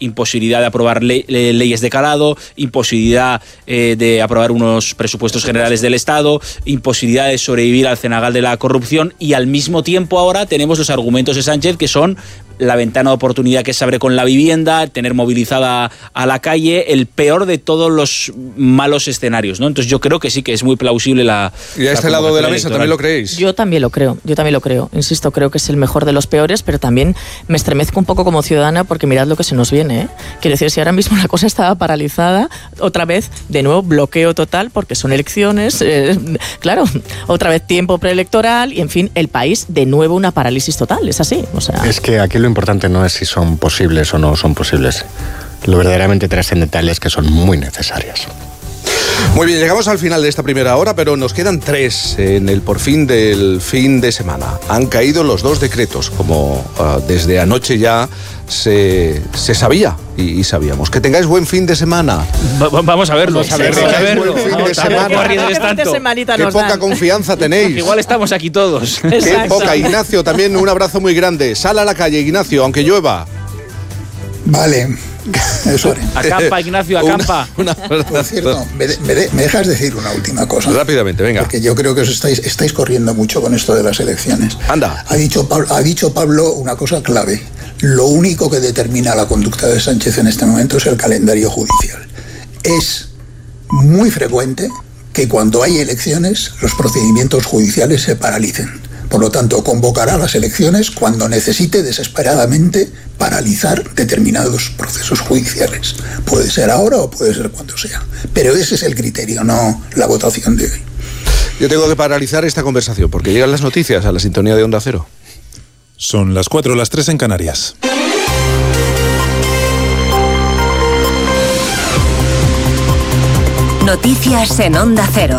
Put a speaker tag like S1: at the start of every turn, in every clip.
S1: imposibilidad de aprobar leyes de calado, imposibilidad de aprobar unos presupuestos generales del Estado, imposibilidad de sobrevivir al cenagal de la corrupción, y al mismo tiempo ahora tenemos los argumentos de Sánchez, que son la ventana de oportunidad que se abre con la vivienda, tener movilizada a la calle, el peor de todos los malos escenarios, ¿no? Entonces yo creo que sí que es muy plausible la...
S2: ¿Y a este lado de la mesa también lo creéis?
S3: Yo también lo creo. Insisto, creo que es el mejor de los peores, pero también me estremezco un poco como ciudadana porque mirad lo que se nos viene, ¿eh? Quiero decir, si ahora mismo la cosa estaba paralizada, otra vez, de nuevo, bloqueo total porque son elecciones, claro, otra vez tiempo preelectoral y, en fin, el país, de nuevo, una parálisis total, es así. O sea...
S4: Es que aquí lo importante no es si son posibles o no son posibles. Lo verdaderamente trascendental es que son muy necesarias.
S2: Muy bien, llegamos al final de esta primera hora, pero nos quedan 3 en el por fin del fin de semana. Han caído los 2 decretos, como desde anoche ya se sabía y sabíamos. Que tengáis buen fin de semana.
S1: Vamos a verlo.
S2: Buen fin de semana. Qué poca confianza tenéis.
S1: Igual estamos aquí todos.
S2: Qué poca. Ignacio, también un abrazo muy grande. Sal a la calle, Ignacio, aunque llueva.
S5: Vale. Eso.
S1: Acampa, Ignacio, acampa.
S5: Por cierto, me dejas decir una última cosa.
S2: Rápidamente, venga.
S5: Porque yo creo que os estáis corriendo mucho con esto de las elecciones.
S2: Anda.
S5: Ha dicho Pablo una cosa clave. Lo único que determina la conducta de Sánchez en este momento es el calendario judicial. Es muy frecuente que cuando hay elecciones los procedimientos judiciales se paralicen. Por lo tanto, convocará las elecciones cuando necesite desesperadamente paralizar determinados procesos judiciales. Puede ser ahora o puede ser cuando sea. Pero ese es el criterio, no la votación de hoy.
S2: Yo tengo que paralizar esta conversación porque llegan las noticias a la sintonía de Onda Cero.
S6: Son las 4, las 3 en Canarias.
S7: Noticias en Onda Cero.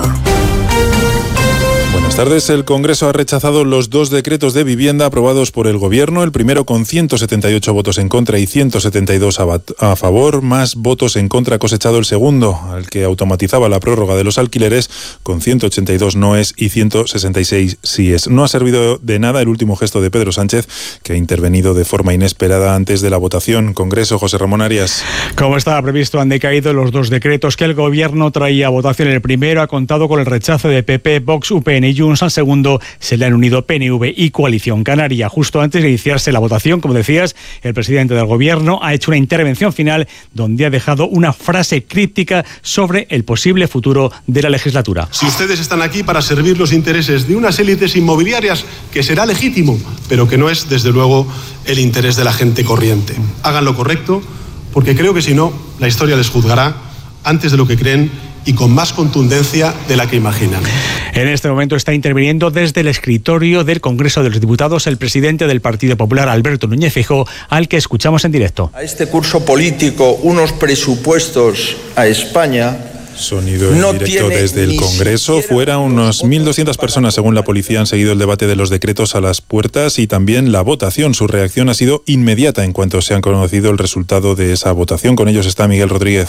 S6: Buenas tardes. El Congreso ha rechazado los 2 decretos de vivienda aprobados por el Gobierno, el primero con 178 votos en contra y 172 a favor, más votos en contra ha cosechado el segundo, al que automatizaba la prórroga de los alquileres, con 182 noes y 166 síes. No ha servido de nada el último gesto de Pedro Sánchez, que ha intervenido de forma inesperada antes de la votación. Congreso, José Ramón Arias.
S8: Como estaba previsto, han decaído los 2 decretos que el Gobierno traía a votación. El primero ha contado con el rechazo de PP, Vox, UPN y Junts. Al segundo se le han unido PNV y Coalición Canaria. Justo antes de iniciarse la votación, como decías, el presidente del Gobierno ha hecho una intervención final donde ha dejado una frase críptica sobre el posible futuro de la legislatura.
S9: Si ustedes están aquí para servir los intereses de unas élites inmobiliarias, que será legítimo, pero que no es, desde luego, el interés de la gente corriente. Hagan lo correcto, porque creo que si no, la historia les juzgará antes de lo que creen y con más contundencia de la que imaginan.
S8: En este momento está interviniendo desde el escritorio del Congreso de los Diputados el presidente del Partido Popular, Alberto Núñez Feijóo, al que escuchamos en directo.
S10: A este curso político, unos presupuestos a España.
S6: Sonido en directo desde el Congreso. Fuera, unos 1.200 personas, según la policía, han seguido el debate de los decretos a las puertas y también la votación. Su reacción ha sido inmediata en cuanto se han conocido el resultado de esa votación. Con ellos está Miguel Rodríguez.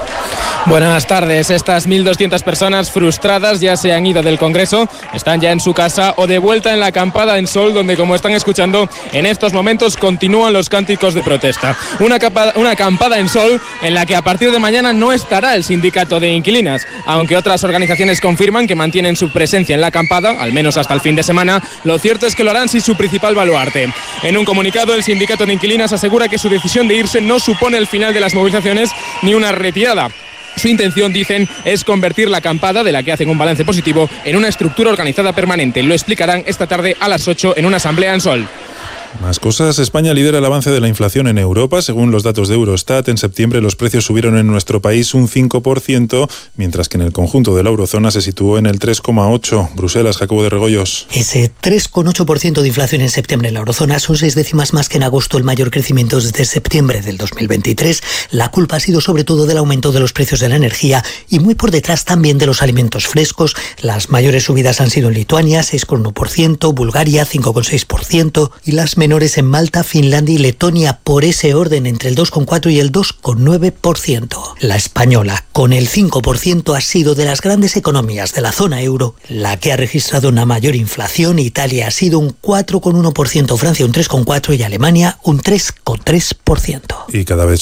S11: Buenas tardes. Estas 1.200 personas frustradas ya se han ido del Congreso, están ya en su casa o de vuelta en la acampada en Sol, donde, como están escuchando, en estos momentos continúan los cánticos de protesta. Una acampada en Sol en la que a partir de mañana no estará el sindicato de inquilinas, aunque otras organizaciones confirman que mantienen su presencia en la acampada, al menos hasta el fin de semana. Lo cierto es que lo harán sin su principal baluarte. En un comunicado, el sindicato de inquilinas asegura que su decisión de irse no supone el final de las movilizaciones ni una retirada. Su intención, dicen, es convertir la acampada, de la que hacen un balance positivo, en una estructura organizada permanente. Lo explicarán esta tarde a las 8 en una asamblea en Sol.
S6: Más cosas. España lidera el avance de la inflación en Europa. Según los datos de Eurostat, en septiembre los precios subieron en nuestro país un 5%, mientras que en el conjunto de la eurozona se situó en el 3,8%. Bruselas, Jacobo de Regoyos.
S12: Ese 3,8% de inflación en septiembre en la eurozona son 6 décimas más que en agosto, el mayor crecimiento desde septiembre del 2023. La culpa ha sido sobre todo del aumento de los precios de la energía y muy por detrás también de los alimentos frescos. Las mayores subidas han sido en Lituania, 6,1%, Bulgaria, 5,6%, y las menores en Malta, Finlandia y Letonia, por ese orden entre el 2,4% y el 2,9%. La española, con el 5%, ha sido de las grandes economías de la zona euro la que ha registrado una mayor inflación. Italia ha sido un 4,1%, Francia un 3,4% y Alemania un 3,3%.
S6: Y cada vez